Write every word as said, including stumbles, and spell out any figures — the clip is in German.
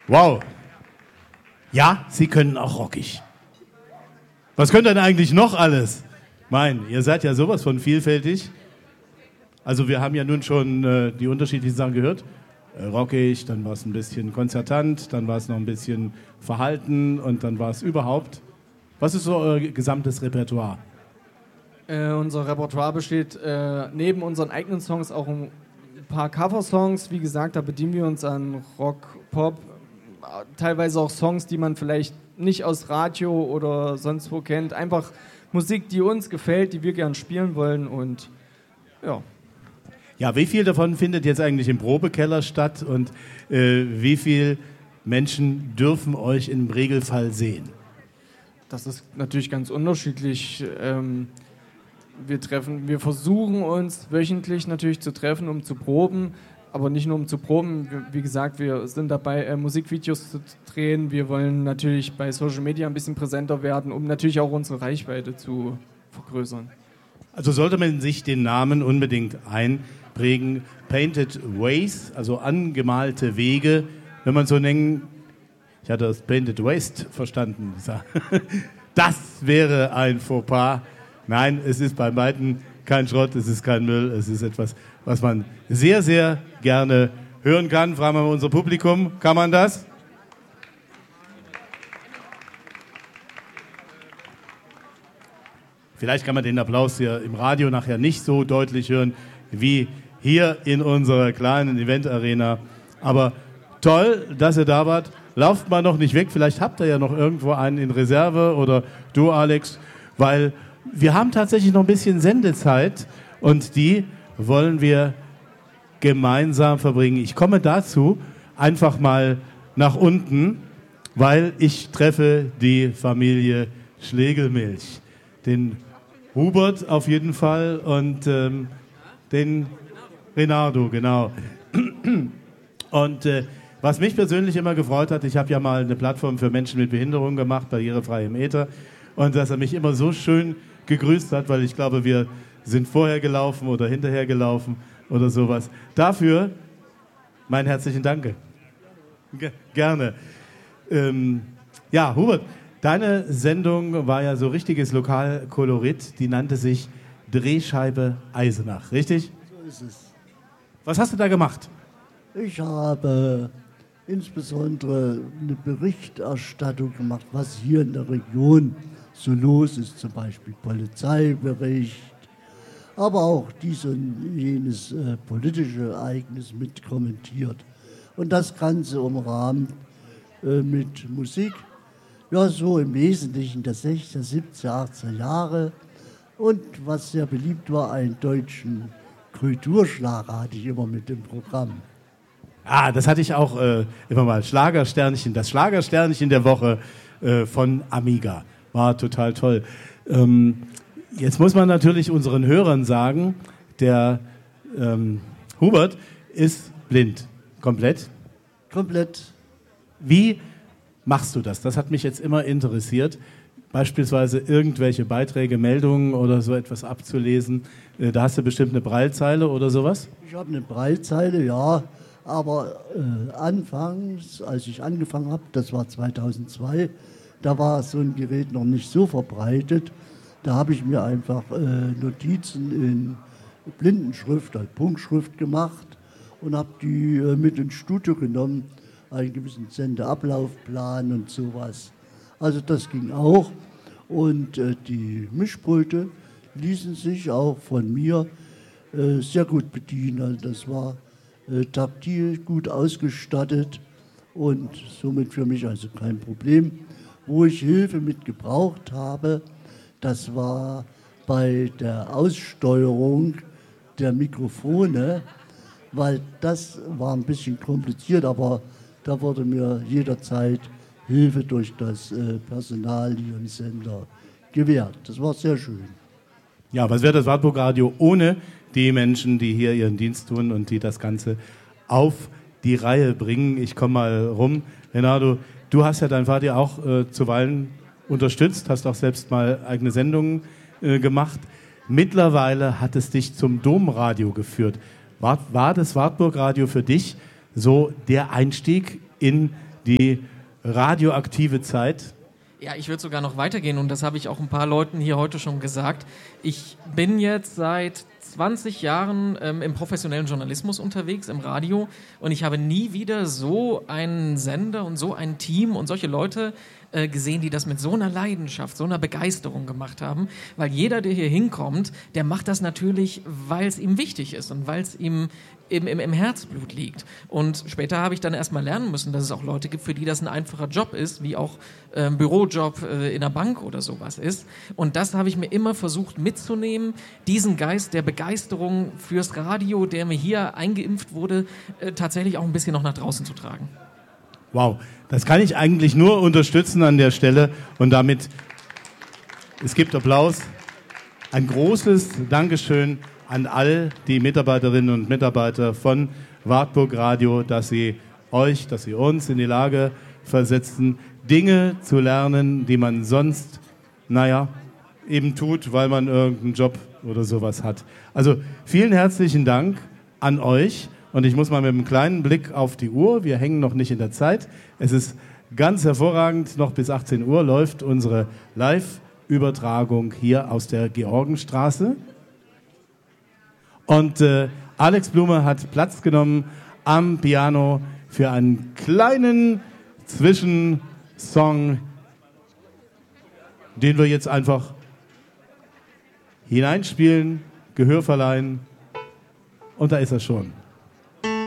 Wow. Ja, Sie können auch rockig. Was könnt ihr denn eigentlich noch alles? Mein, ihr seid ja sowas von vielfältig. Also wir haben ja nun schon äh, die unterschiedlichen Sachen gehört. Äh, rockig, dann war es ein bisschen konzertant, dann war es noch ein bisschen verhalten und dann war es überhaupt. Was ist so euer gesamtes Repertoire? Äh, unser Repertoire besteht äh, neben unseren eigenen Songs auch ein paar Coversongs. Wie gesagt, da bedienen wir uns an Rock, Pop, teilweise auch Songs, die man vielleicht nicht aus Radio oder sonst wo kennt. Einfach Musik, die uns gefällt, die wir gern spielen wollen und ja. Ja, wie viel davon findet jetzt eigentlich im Probekeller statt und äh, wie viele Menschen dürfen euch im Regelfall sehen? Das ist natürlich ganz unterschiedlich. Ähm, wir treffen, wir versuchen uns wöchentlich natürlich zu treffen, um zu proben, aber nicht nur um zu proben. Wie gesagt, wir sind dabei, äh, Musikvideos zu drehen. Wir wollen natürlich bei Social Media ein bisschen präsenter werden, um natürlich auch unsere Reichweite zu vergrößern. Also sollte man sich den Namen unbedingt einprägen. Painted Ways, also angemalte Wege, wenn man so nennen. Ich hatte das Painted Waste verstanden. Das wäre ein Fauxpas. Nein, es ist bei beiden kein Schrott, es ist kein Müll, es ist etwas, was man sehr, sehr gerne hören kann. Fragen wir mal unser Publikum, kann man das? Vielleicht kann man den Applaus hier im Radio nachher nicht so deutlich hören wie hier in unserer kleinen Eventarena. Aber toll, dass ihr da wart. Lauft mal noch nicht weg, vielleicht habt ihr ja noch irgendwo einen in Reserve oder du, Alex, weil wir haben tatsächlich noch ein bisschen Sendezeit und die wollen wir gemeinsam verbringen. Ich komme dazu einfach mal nach unten, weil ich treffe die Familie Schlegelmilch. Den Hubert auf jeden Fall und ähm, den Renardo, genau. Und äh, was mich persönlich immer gefreut hat, ich habe ja mal eine Plattform für Menschen mit Behinderung gemacht, barrierefrei im Äther, und dass er mich immer so schön gegrüßt hat, weil ich glaube, wir sind vorher gelaufen oder hinterher gelaufen oder sowas. Dafür mein herzlichen Dank. G- gerne. Ähm, ja, Hubert, deine Sendung war ja so richtiges Lokalkolorit, die nannte sich Drehscheibe Eisenach, richtig? So ist es. Was hast du da gemacht? Ich habe insbesondere eine Berichterstattung gemacht, was hier in der Region so los ist, zum Beispiel Polizeibericht, aber auch dies und jenes äh, politische Ereignis mit kommentiert. Und das Ganze umrahmt äh, mit Musik, ja so im Wesentlichen der sechziger, siebziger, achtziger Jahre. Und was sehr beliebt war, einen deutschen Kulturschlager hatte ich immer mit dem Programm. Ah, das hatte ich auch äh, immer mal. Schlagersternchen, das Schlagersternchen der Woche äh, von Amiga. War total toll. Ähm, jetzt muss man natürlich unseren Hörern sagen, der ähm, Hubert ist blind. Komplett? Komplett. Wie machst du das? Das hat mich jetzt immer interessiert. Beispielsweise irgendwelche Beiträge, Meldungen oder so etwas abzulesen. Äh, da hast du bestimmt eine Braillezeile oder sowas? Ich habe eine Braillezeile, ja. Aber äh, anfangs, als ich angefangen habe, das war zweitausendzwei, da war so ein Gerät noch nicht so verbreitet. Da habe ich mir einfach äh, Notizen in Blindenschrift, also Punktschrift gemacht und habe die äh, mit ins Studio genommen, einen gewissen Sendeablaufplan und sowas. Also das ging auch. Und äh, die Mischpulte ließen sich auch von mir äh, sehr gut bedienen. Also das war äh, taktil gut ausgestattet und somit für mich also kein Problem. Wo ich Hilfe mit gebraucht habe, das war bei der Aussteuerung der Mikrofone, weil das war ein bisschen kompliziert, aber da wurde mir jederzeit Hilfe durch das äh, Personal hier im Sender gewährt. Das war sehr schön. Ja, was wäre das Wartburg-Radio ohne die Menschen, die hier ihren Dienst tun und die das Ganze auf die Reihe bringen? Ich komme mal rum. Renardo, du hast ja deinen Vater auch äh, zuweilen unterstützt, hast auch selbst mal eigene Sendungen äh, gemacht. Mittlerweile hat es dich zum Domradio geführt. War, war das Wartburg-Radio für dich so der Einstieg in die radioaktive Zeit? Ja, ich würde sogar noch weitergehen und das habe ich auch ein paar Leuten hier heute schon gesagt. Ich bin jetzt seit zwanzig Jahren ähm, im professionellen Journalismus unterwegs, im Radio, und ich habe nie wieder so einen Sender und so ein Team und solche Leute äh, gesehen, die das mit so einer Leidenschaft, so einer Begeisterung gemacht haben, weil jeder, der hier hinkommt, der macht das natürlich, weil es ihm wichtig ist und weil es ihm Im, im, im Herzblut liegt. Und später habe ich dann erstmal lernen müssen, dass es auch Leute gibt, für die das ein einfacher Job ist, wie auch äh, ein Bürojob äh, in der Bank oder sowas ist. Und das habe ich mir immer versucht mitzunehmen, diesen Geist der Begeisterung fürs Radio, der mir hier eingeimpft wurde, äh, tatsächlich auch ein bisschen noch nach draußen zu tragen. Wow, das kann ich eigentlich nur unterstützen an der Stelle und damit, es gibt Applaus, ein großes Dankeschön an all die Mitarbeiterinnen und Mitarbeiter von Wartburg Radio, dass sie euch, dass sie uns in die Lage versetzen, Dinge zu lernen, die man sonst, naja, eben tut, weil man irgendeinen Job oder sowas hat. Also vielen herzlichen Dank an euch und ich muss mal mit einem kleinen Blick auf die Uhr, wir hängen noch nicht in der Zeit, es ist ganz hervorragend, noch bis achtzehn Uhr läuft unsere Live-Übertragung hier aus der Georgenstraße. Und äh, Alex Blume hat Platz genommen am Piano für einen kleinen Zwischensong, den wir jetzt einfach hineinspielen, Gehör verleihen. Und da ist er schon.